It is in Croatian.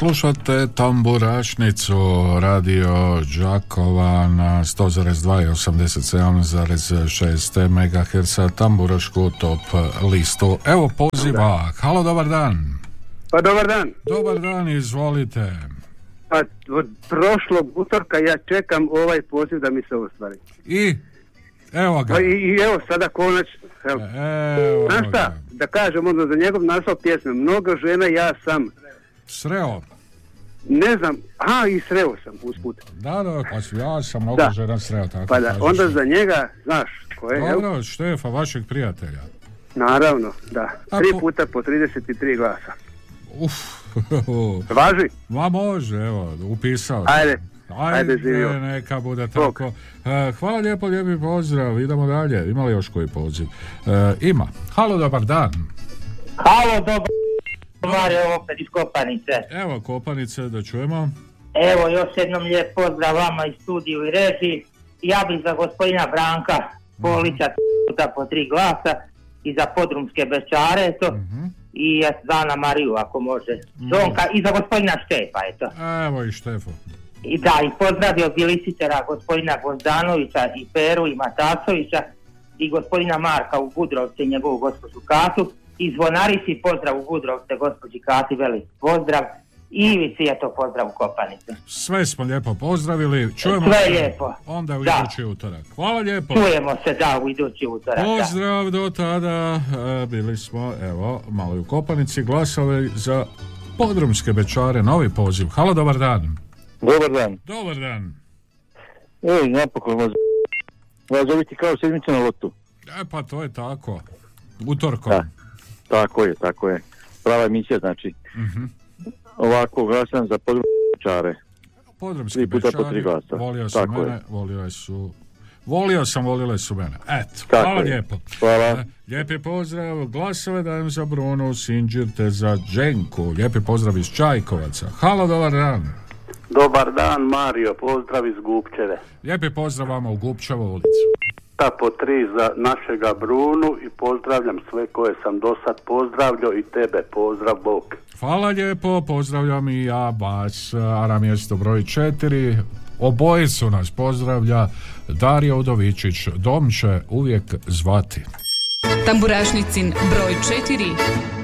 Slušate Tamburašnicu, radio Đakova na 100,2 i 87,6 MHz, tamburašku top listu. Evo poziva. Halo, dobar dan. Pa dobar dan. Dobar dan, izvolite. Pa od prošlog utorka ja čekam ovaj poziv da mi se ostvari. I evo ga. Pa i evo sada konačno. Evo. Znaš šta, da kažem onda za njegov naslov pjesme, mnogo žena ja sam sreo. Ne znam, i sreo sam usput. Da, pa ja sam mnogo žena sreo. Tako pa da, onda za njega, znaš, ko je? Dobro, Štefa, vašeg prijatelja. Naravno, da. 3 puta po 33 glasa. Važi? Ma može, evo, upisao. Ajde, živio. Neka bude tako. Hvala lijepo, lijepi pozdrav. Idemo dalje. Ima li još koji poziv? Ima. Halo, dobar dan. Halo, dobar dan. Opet iz Kopanice. Evo, Kopanice, da čujemo. Evo, još jednom lijep pozdrav vama iz studiju i režiji. Ja bih za gospodina Branka Polića puta po 3 glasa i za podrumske bećare, eto. I za Ana Mariju, ako može. Donka, i za gospodina Štefa, eto. Evo i Štefo. I da, i pozdravio bi licitera gospodina Gozdanovića i Peru i Matasovića i gospodina Marka u Budrovce i njegovu gospođu Katu i Zvonarici pozdrav u Budrovce gospođi Kati, velik pozdrav i Ivici je to pozdrav u Kopanice. Sve smo lijepo pozdravili, čujemo sve se lijepo. Onda u idući utorak. Hvala lijepo. Čujemo se u idući utorak. Pozdrav do tada. Bili smo, evo, malo u Kopanici, glasovi za podrumske bećare, novi poziv. Halo, dobar dan. Dobar dan. Dobar dan. Napokon vas zoviti kao sedmica na lotu. Pa to je tako. Utorkom. Da, tako je. Prava emisija, znači. Ovako, glasam za podrumske bećare. Podrumske bećare. Volio sam mene, volile su mene. Eto, hvala lijepo. Hvala. Lijepi pozdrav, glasove dajem za Brunu, Sinđir te za Dženku. Lijepi pozdrav iz Čajkovaca. Halo, dobar dan. Dobar dan, Mario, pozdrav iz Gupčeve. Lijepi pozdrav vama u Gupčevu ulicu. Ta po 3 za našega Brunu i pozdravljam sve koje sam do sad pozdravljao i tebe, pozdrav, Bog. Hvala lijepo, pozdravljam i ja vas, a na mjesto broj 4, obojicu nas pozdravlja Darija Udovičić, dom će uvijek zvati. Tamburašnicin broj 4.